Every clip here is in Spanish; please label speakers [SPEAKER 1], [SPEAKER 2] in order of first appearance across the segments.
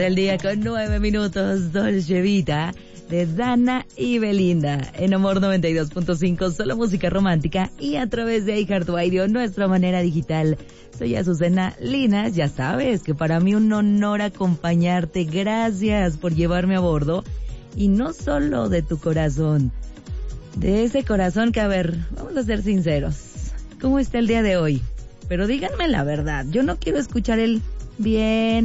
[SPEAKER 1] El día con 9 minutos, Dolce Vita de Dana y Belinda en Amor 92.5, solo música romántica y a través de iHeartRadio, nuestra manera digital. Soy Azucena Linas, ya sabes que para mí un honor acompañarte. Gracias por llevarme a bordo y no solo de tu corazón, de ese corazón que, a ver, vamos a ser sinceros. ¿Cómo está el día de hoy? Pero díganme la verdad, yo no quiero escuchar el bien,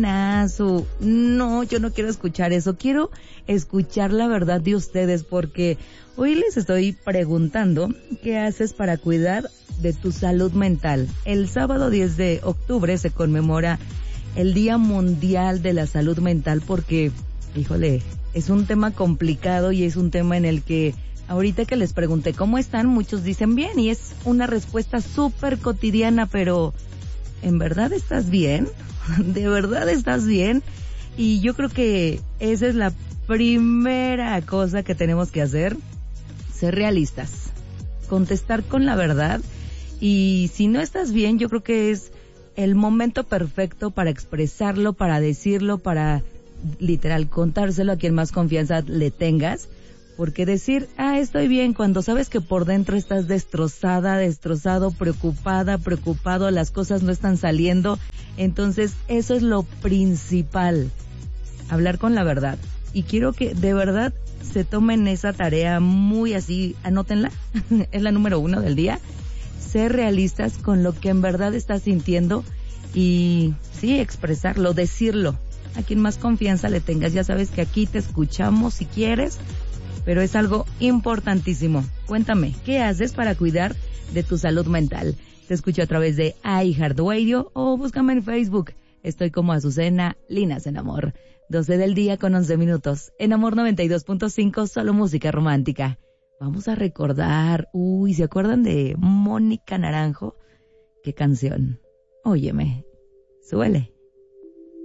[SPEAKER 1] no, yo no quiero escuchar eso, quiero escuchar la verdad de ustedes, porque hoy les estoy preguntando qué haces para cuidar de tu salud mental. El sábado 10 de octubre se conmemora el Día Mundial de la Salud Mental porque, híjole, es un tema complicado y es un tema en el que ahorita que les pregunté cómo están, muchos dicen bien y es una respuesta súper cotidiana, pero ¿en verdad estás bien? ¿De verdad estás bien? Y yo creo que esa es la primera cosa que tenemos que hacer, ser realistas, contestar con la verdad, y si no estás bien, yo creo que es el momento perfecto para expresarlo, para decirlo, para literal contárselo a quien más confianza le tengas, porque decir, estoy bien, cuando sabes que por dentro estás destrozado, preocupado, las cosas no están saliendo, entonces eso es lo principal, hablar con la verdad. Y quiero que de verdad se tomen esa tarea muy así, anótenla, es la número 1 del día, ser realistas con lo que en verdad estás sintiendo y sí, expresarlo, decirlo, a quien más confianza le tengas. Ya sabes que aquí te escuchamos si quieres, pero es algo importantísimo. Cuéntame, ¿qué haces para cuidar de tu salud mental? Te escucho a través de iHeartRadio o búscame en Facebook. Estoy como Azucena Linas en Amor. 12 del día con 11 minutos. En Amor 92.5, solo música romántica. Vamos a recordar, ¿se acuerdan de Mónica Naranjo? ¿Qué canción? Óyeme, súbele.